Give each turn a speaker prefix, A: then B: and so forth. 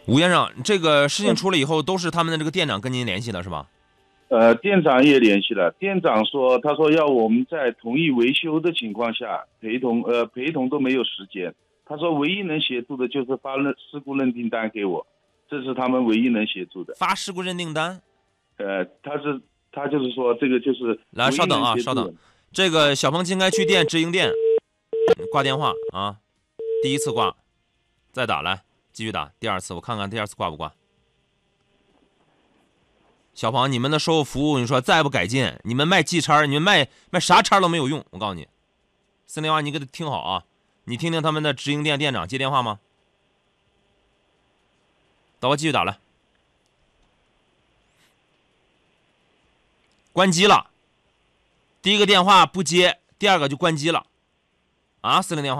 A: 吴先生，这个事情出了以后，都是他们的这个店长跟您联系的是吧？
B: 店长也联系了，店长说，他说要我们在同意维修的情况下陪同都没有时间。他说唯一能协助的就是发事故认定单给我，这是他们唯一能协助的。
A: 发事故认定单？
B: 他就是说这个就是
A: 来，稍等啊，稍等。这个小鹏经开区店直营店挂电话啊，第一次挂，再打来，继续打，第二次我看看第二次挂不挂。小鹏，你们的售后服务，你说再不改进，你们卖汽叉，你们卖啥叉都没有用。我告诉你，408，你给他听好啊，你听听他们的直营店店长接电话吗？导播继续打来，关机了。第一个电话不接，第二个就关机了。啊，40电话。